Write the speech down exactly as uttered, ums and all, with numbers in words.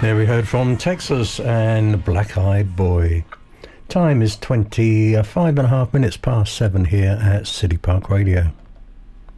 There we heard from Texas and Black Eyed Boy. Time is twenty-five and a half minutes past seven here at City Park Radio.